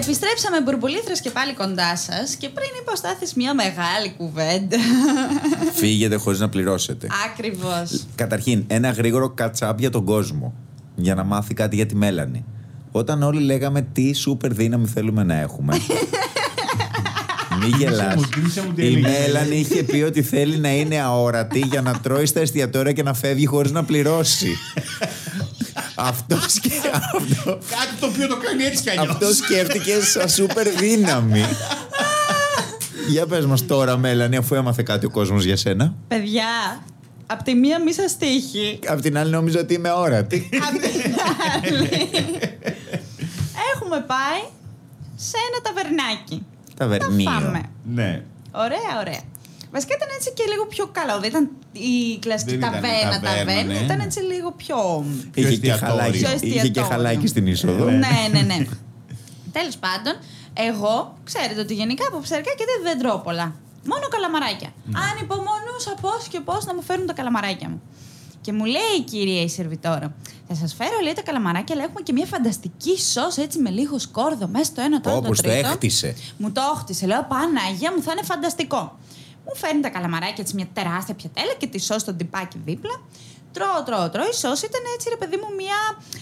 Επιστρέψαμε μπουρμπουλήθρες και πάλι κοντά σας. Και πριν είπε ο Στάθης μια μεγάλη κουβέντα. Φύγετε χωρίς να πληρώσετε. Ακριβώς. Καταρχήν, ένα γρήγορο κατσάπ για τον κόσμο. Για να μάθει κάτι για τη Μέλανη. Όταν όλοι λέγαμε τι σούπερ δύναμη θέλουμε να έχουμε. Μη γελάς. Η Μέλανη είχε πει ότι θέλει να είναι αόρατη για να τρώει στα εστιατόρια και να φεύγει χωρίς να πληρώσει. Αυτό κάτι το οποίο το κάνει έτσι κι αλλιώς. Αυτό σκέφτηκε σαν σούπερ δύναμη. Για πες μας τώρα, Μέλανη, αφού έμαθε κάτι ο κόσμος για σένα. Παιδιά, απ' τη μία μη σας τύχει. Απ' την άλλη νόμιζα ότι είμαι αόρατη. Απ' την άλλη. Έχουμε πάει σε ένα ταβερνάκι. Ταβερνίο. Θα φάμε. Ναι. Ωραία, ωραία. Βασικά ήταν έτσι και λίγο πιο καλό. Δεν ήταν η κλασική Δεν ήταν ταβέρνα. ναι. Ήταν έτσι λίγο πιο. Είχε και εστιατόριο. χαλάκι. Είχε και χαλάκι στην είσοδο. Ναι. Τέλος πάντων, εγώ ξέρετε ότι γενικά από ψαρικά και δεν τρώω πολλά. Μόνο καλαμαράκια. Ανυπομονούσα πώς και πώς να μου φέρουν τα καλαμαράκια μου. Και μου λέει η κυρία η σερβιτόρα, θα σας φέρω, λέει, τα καλαμαράκια, αλλά έχουμε και μια φανταστική σως έτσι με λίγο σκόρδο μέσα στο ένα, το άλλο, το Όπως το τρίτο. έχτισε. Μου το έχτισε, λέω, Παναγία μου, θα είναι φανταστικό. Μου φέρνει τα καλαμαράκια έτσι μια τεράστια πιατέλα και τη σως στο τυπάκι δίπλα. Τρώω. Η σως ήταν έτσι, ρε παιδί μου, μια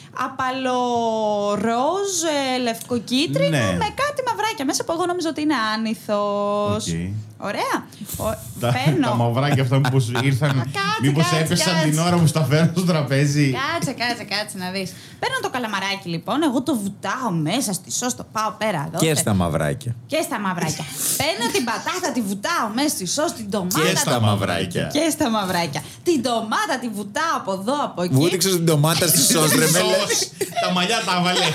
απαλοροζ λευκοκίτρινη με κάτι μαυράκια μέσα που εγώ νόμιζα ότι είναι άνηθος. Ωραία. Τα μαυράκια αυτά μήπως ήρθαν, μήπως έπεσαν την ώρα που στα φέρνω στο τραπέζι. Κάτσε να δεις. Παίρνω το καλαμαράκι λοιπόν, εγώ το βουτάω μέσα στη σως, το πάω πέρα εδώ. Και στα μαυράκια. Παίρνω την πατάτα, τη βουτάω μέσα στη σως, την ντομάτα. Και στα μαυράκια. Την ντομάτα τη βουτάω από εδώ, από εκεί. Βούτυξες την ντομάτα στη σως, ρε μέλε. Τα μαλλιά τα έβαλες.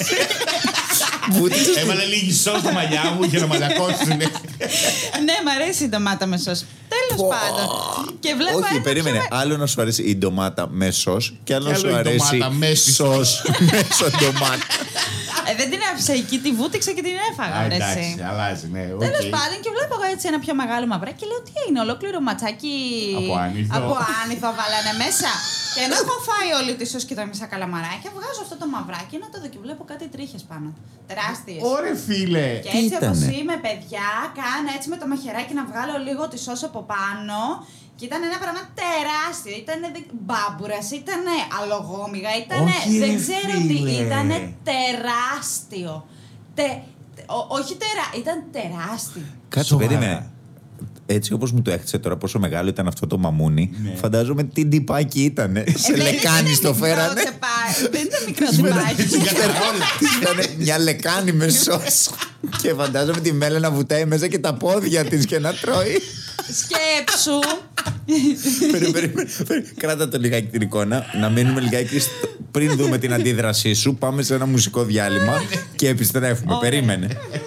Έβαλε λίγη σως στα μαλλιά μου για να μαλακώσουν. Ναι, μ' αρέσει η ντομάτα με σως. Τέλος πάντων. Και βλέπω Όχι, ένα περίμενε. πιο Άλλο να σου αρέσει η ντομάτα με σως και άλλο να σου η αρέσει ντομάτα με στη σως μέσω ντομάτα. δεν την άφησα εκεί, τη βούτυξα και την έφαγα. Εντάξει, αλλάζει, ναι. Τέλος πάντων, και βλέπω εγώ έτσι ένα πιο μεγάλο μαυράκι και λέω τι είναι, ολόκληρο ματσάκι από άνηθο βάλανε μέσα. Και ενώ έχω φάει όλη τη σως και τα μισά καλαμαράκια, βγάζω αυτό το μαυράκι να το δω και βλέπω κάτι τρίχες πάνω. Τεράστιες. Ωραία, φίλε. Και έτσι όπως είμαι, παιδιά, κάνω έτσι με το μαχαιράκι να βγάλω λίγο τη σως από πάνω. Και ήταν ένα πράγμα τεράστιο. Ήταν μπάμπουρας, ήταν αλογόμυγα, ήταν. Δεν ξέρω τι. Ήταν τεράστιο. Όχι ήταν τεράστιο. Κάτσε, περίμενε. Έτσι όπως μου το έχτισε τώρα, πόσο μεγάλο ήταν αυτό το μαμούνι, φαντάζομαι τι ντυπάκι ήτανε. Σε λεκάνη το φέρανε. Δεν ήταν μικρό τυπάκι. Ήταν μια λεκάνη με σως. Και φαντάζομαι τη Μέλα να βουτάει μέσα και τα πόδια της και να τρώει. Σκέψου. Κράτα το λιγάκι την εικόνα. Να μείνουμε λιγάκι πριν δούμε την αντίδρασή σου. Πάμε σε ένα μουσικό διάλειμμα και επιστρέφουμε. Περίμενε.